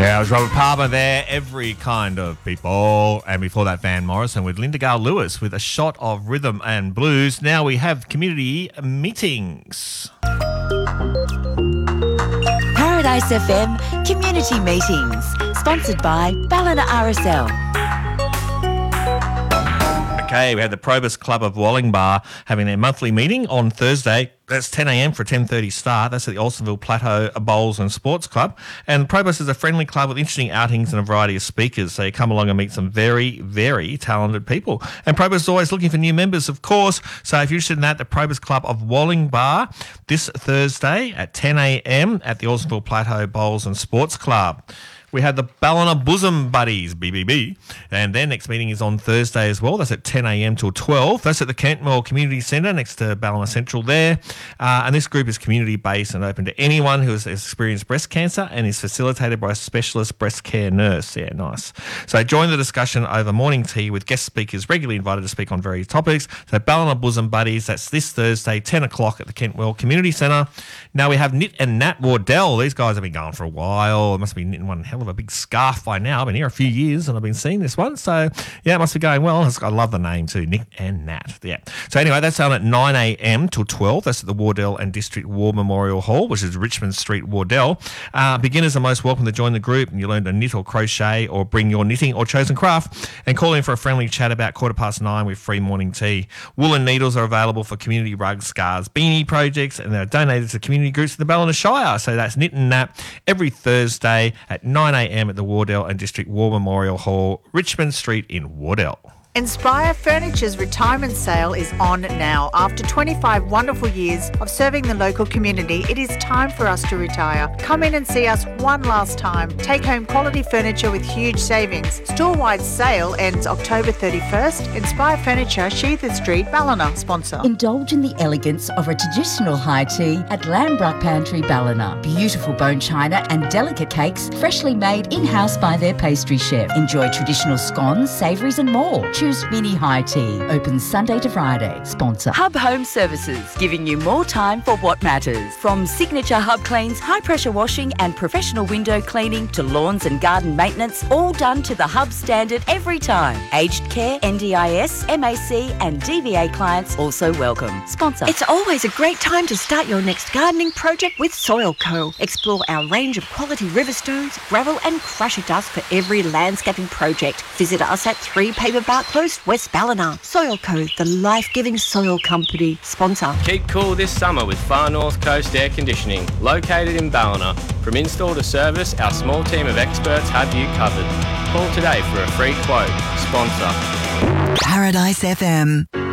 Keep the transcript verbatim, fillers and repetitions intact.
Yeah, it was Robert Palmer there, Every Kind of People. And before that, Van Morrison with Linda Gale Lewis with a shot of rhythm and blues. Now we have community meetings. Paradise F M Community Meetings, sponsored by Ballina R S L. Okay, we had the Probus Club of Wollongbar having their monthly meeting on Thursday. That's ten a.m. for a ten thirty start. That's at the Alstonville Plateau Bowls and Sports Club. And Probus is a friendly club with interesting outings and a variety of speakers. So you come along and meet some very, very talented people. And Probus is always looking for new members, of course. So if you're interested in that, the Probus Club of Wollongbar this Thursday at ten a.m. at the Alstonville Plateau Bowls and Sports Club. We had the Ballina Bosom Buddies, B B B, and their next meeting is on Thursday as well. That's at ten a.m. till twelve. That's at the Kentmore Community Centre next to Ballina Central there. Uh, and this group is community-based and open to anyone who has experienced breast cancer and is facilitated by a specialist breast care nurse. Yeah, nice. So join the discussion over morning tea with guest speakers regularly invited to speak on various topics. So Ballina Bosom Buddies, that's this Thursday, ten o'clock at the Kentwell Community Centre. Now we have Knit and Nat Wardell. These guys have been going for a while. It must be knitting one hell of a big scarf by now. I've been here a few years and I've been seeing this one. So, yeah, it must be going well. I love the name too, Knit and Nat. Yeah. So, anyway, that's on at nine a.m. till twelve. That's at the Wardell and District War Memorial Hall, which is Richmond Street, Wardell. Uh, beginners are most welcome to join the group, and you learn to knit or crochet or bring your knitting or chosen craft and call in for a friendly chat about quarter past nine with free morning tea. Woolen needles are available for community rugs, scarves, beanie projects, and they're donated to community groups in the Ballina Shire. So that's Knit and Nat every Thursday at nine a.m. at the Wardell and District War Memorial Hall, Richmond Street in Wardell. Inspire Furniture's retirement sale is on now. After twenty-five wonderful years of serving the local community, it is time for us to retire. Come in and see us one last time. Take home quality furniture with huge savings. Store-wide sale ends October thirty-first. Inspire Furniture, Sheether Street, Ballina, sponsor. Indulge in the elegance of a traditional high tea at Lambrook Pantry, Ballina. Beautiful bone china and delicate cakes freshly made in-house by their pastry chef. Enjoy traditional scones, savouries and more. Choose Mini High Tea. Open Sunday to Friday. Sponsor. Hub Home Services, giving you more time for what matters. From signature hub cleans, high pressure washing and professional window cleaning to lawns and garden maintenance, all done to the Hub standard every time. Aged care, N D I S, M A C and D V A clients also welcome. Sponsor. It's always a great time to start your next gardening project with Soil Co. Explore our range of quality riverstones, gravel and crusher dust for every landscaping project. Visit us at three Paperbark Close, West Ballina. Soil Co, the life-giving soil company. Sponsor. Keep cool this summer with Far North Coast Air Conditioning, located in Ballina. From install to service, our small team of experts have you covered. Call today for a free quote. Sponsor. Paradise F M.